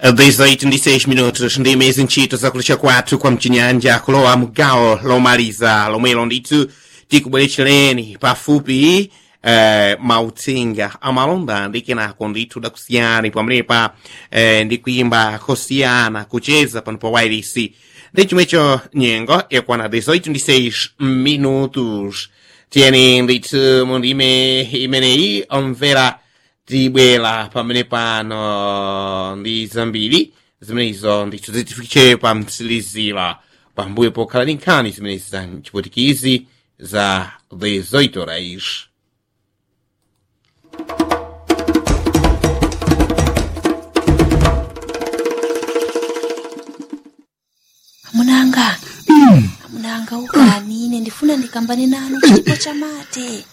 18 ndi 6 minutos ndi mezi ntchito zakulecha kwathu kwa mchinyanja kulowa mgawo lomaliza lomwelo ndithu tikubweretchereni pafupi mauthenga amalonda ndi kenako ndithu dakusiyani pamenepa ndi kuimba kosiyana kucheza pano pa wireless ndi chomwecho nyengo yakwana 18 ndi 6 minutos tiyeni ndithu mundime imeneyi omvera tibwera pamene pano ndi zambiri zimenezo ndithu zitifikiche pa mtsilizira pambuyo pokhala ndi nkhani zimenezi za chipotikizi za 18 horas. Amunanga ukani ine ndifuna ndikambane nanu chipo cha mate.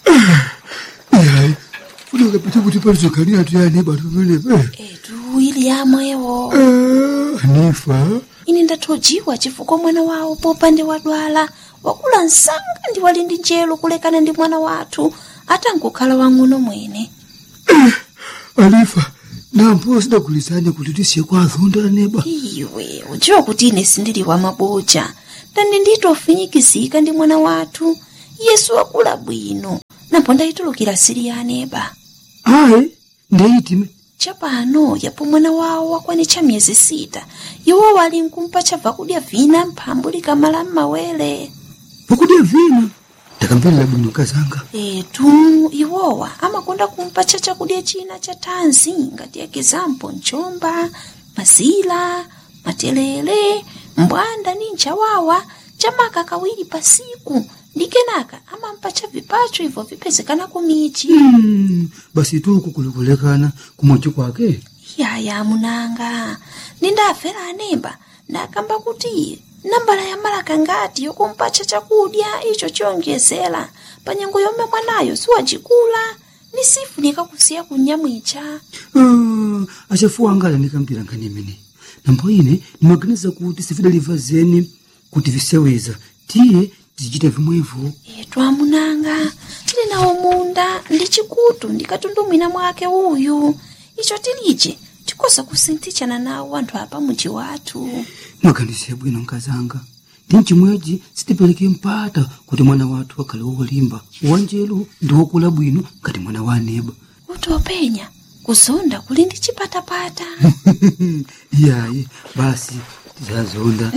Funeka pita kuti palizokani atu yani batu penepe. Edu ili yamwewo. Nifa. Ine ndathojiwa chifukwa mwana wawo popande wadwala wakula nsanga ndi wali ndi njelo kulekana ndi mwana wathu atangokhala wang'ono mwene. Alifa nampo sidakulisanya kuti tisiye kwa azonda neba. Iwe udziwa kuti ine sindili wa maboja ndani nditofinyikizika ndi mwana wathu Yesu wakula bwino nampo ndayitulukira siri ya neba. Ayi ndeyitime chapano yapo mwana wawo wakwanitcha miyezi 6 iwo wali nkumpa chabva kudya vina mphambu likamala m'mawere. vakudya vina ndakamverera bwino kazanga. Etu iwowa amakonda kumpa chakudya china cha thanzi ngati ekizampo nchomba mazila matelele mbwanda ni nchawawa chamaka kawiri pasiku ndi kenaka amampa cha vipacho hivyo vipezekana kumichi. Basi tuku kulikulekana kumochi kwake. Yaya munanga nindafera anemba ndakamba kuti nambala ya malaka ngati yokumpacha chakudya icho chiyongezera panyengo yomwe mwanayo siwacikula nisifunika kusiya kunyamwicha. Achafuwa angala ndikambira nkanimene nambo ine nimaganiza kuti sifidaliva zeni kuti viseweza tiye tizichita vimwevo. Etu amunanga tili nawo munda ndi chikutu ndikatundumwina mwake uyu icho tilije tikosa kusinthitshana nawo anthu apa muji wathu. Mwaganize bwino nkazanga ndi chimwechi sitipereke mpata kuti mwana wathu akhale wolimba wanjelu ndi wokula bwino ngati mwana wa aneba. Utopenya kuzonda kuli ndi chipatapata. Iyayi basi tizazonda.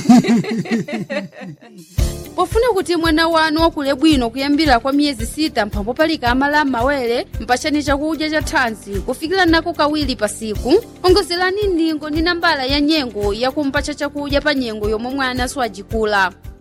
Pofuna kuti mwana wanu wakule bwino kuyambira kwa miyezi 6 mphambo palika amala m'mawere mpachani chakudya cha thanzi kufikira nako kawiri pasiku ongozerani ndingo ndi nambala ya nyengo yakumpacha chakudya pa nyengo yomwe mwana siwajikula.